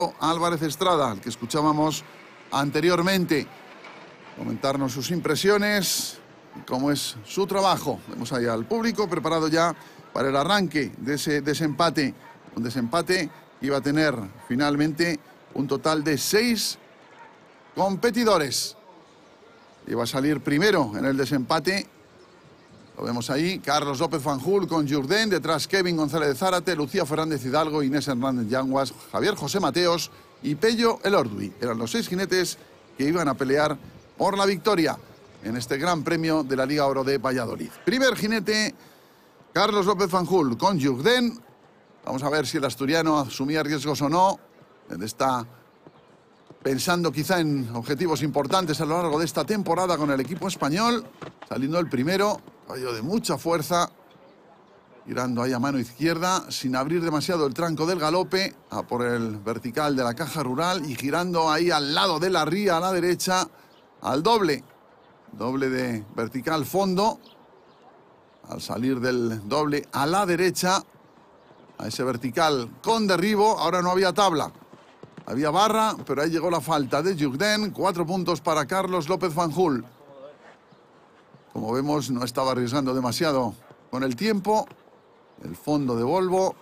Álvarez Estrada, al que escuchábamos anteriormente, comentarnos sus impresiones y cómo es su trabajo. Vemos ahí al público preparado ya para el arranque de ese desempate. Un desempate que iba a tener finalmente un total de 6 competidores. Iba a salir primero en el desempate. Lo vemos ahí, Carlos López Fanjul con Jourdain, detrás Kevin González de Zárate, Lucía Fernández Hidalgo, Inés Hernández Yanguas, Javier José Mateos y Pello Elorduy. Eran los 6 jinetes que iban a pelear por la victoria en este Gran Premio de la Liga Oro de Valladolid. Primer jinete, Carlos López Fanjul con Jourdain. Vamos a ver si el asturiano asumía riesgos o no. Él está pensando quizá en objetivos importantes a lo largo de esta temporada con el equipo español. Saliendo el primero, caballo de mucha fuerza, girando ahí a mano izquierda, sin abrir demasiado el tranco del galope, a por el vertical de la caja rural y girando ahí al lado de la ría a la derecha, al doble. Doble de vertical fondo. Al salir del doble a la derecha, a ese vertical con derribo, ahora no había tabla. Había barra, pero ahí llegó la falta de Jourdain. 4 puntos para Carlos López Fanjul. Como vemos, no estaba arriesgando demasiado con el tiempo. El fondo de Volvo.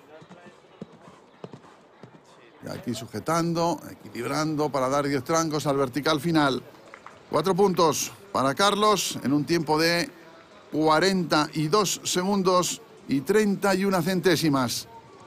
Y aquí sujetando, equilibrando para dar 10 trancos al vertical final. 4 puntos para Carlos en un tiempo de 42 segundos y 31 centésimas.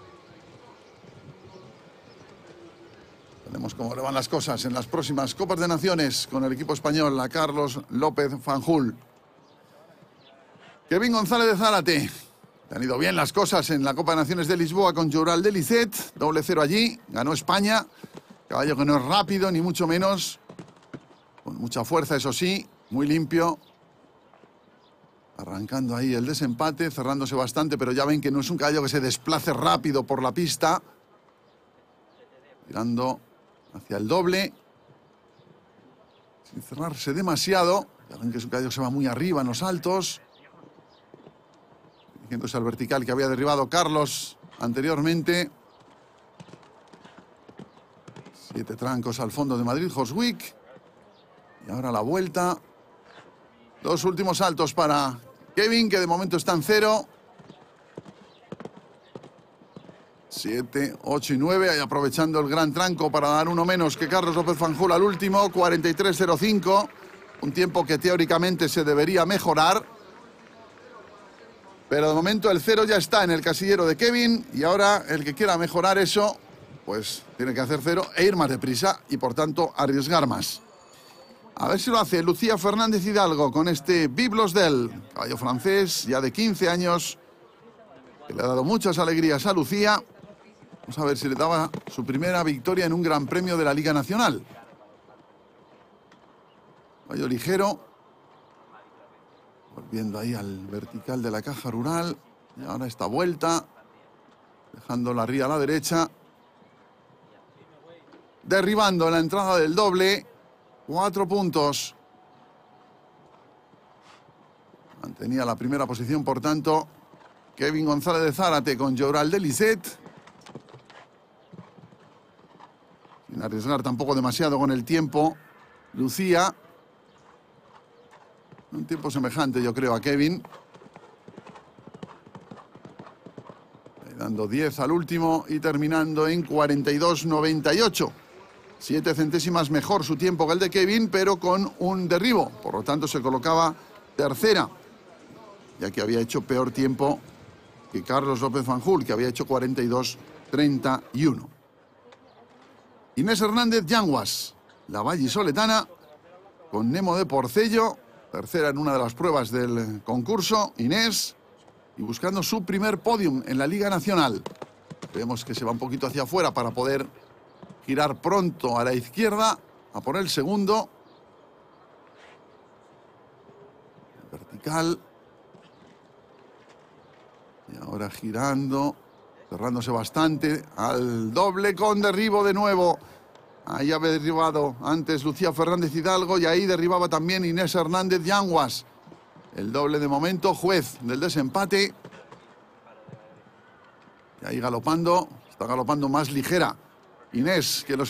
Veremos cómo le van las cosas en las próximas Copas de Naciones con el equipo español, a Carlos López Fanjul. Kevin González de Zárate. Le han ido bien las cosas en la Copa de Naciones de Lisboa con Joural de Lisset. 0-0 allí. Ganó España. Caballo que no es rápido, ni mucho menos. Con mucha fuerza, eso sí. Muy limpio. Arrancando ahí el desempate, cerrándose bastante, pero ya ven que no es un caballo que se desplace rápido por la pista. Tirando hacia el doble. Sin cerrarse demasiado. Ya ven que es un caballo que se va muy arriba en los altos. Dirigiéndose al vertical que había derribado Carlos anteriormente. 7 trancos al fondo de Madrid-Hoswick. Y ahora la vuelta. 2 últimos saltos para Kevin, que de momento está en 0. 7, 8 y 9, ahí aprovechando el gran tranco para dar uno menos que Carlos López Fanjul al último. 43.05, un tiempo que teóricamente se debería mejorar. Pero de momento el 0 ya está en el casillero de Kevin. Y ahora el que quiera mejorar eso, pues tiene que hacer 0 e ir más deprisa y por tanto arriesgar más. A ver si lo hace Lucía Fernández Hidalgo con este Biblos del caballo francés, ya de 15 años, que le ha dado muchas alegrías a Lucía. Vamos a ver si le daba su primera victoria en un Gran Premio de la Liga Nacional. Caballo ligero. Volviendo ahí al vertical de la caja rural. Y ahora esta vuelta. Dejando la ría a la derecha. Derribando la entrada del doble. 4 puntos. Mantenía la primera posición, por tanto, Kevin González de Zárate con Joural de Lisset. Sin arriesgar tampoco demasiado con el tiempo. Lucía. Un tiempo semejante, yo creo, a Kevin. Dando 10 al último y terminando en 42.98. 7 centésimas mejor su tiempo que el de Kevin, pero con un derribo. Por lo tanto, se colocaba tercera, ya que había hecho peor tiempo que Carlos López Fanjul, que había hecho 42.31. Inés Hernández Yanguas, la vallisoletana, con Nemo de Porcello, tercera en una de las pruebas del concurso. Inés, y buscando su primer podium en la Liga Nacional. Vemos que se va un poquito hacia afuera para poder girar pronto a la izquierda, a por el segundo. Vertical. Y ahora girando, cerrándose bastante, al doble con derribo de nuevo. Ahí había derribado antes Lucía Fernández Hidalgo y ahí derribaba también Inés Hernández Yanguas. El doble de momento, juez del desempate. Y ahí galopando, está galopando más ligera Inés que los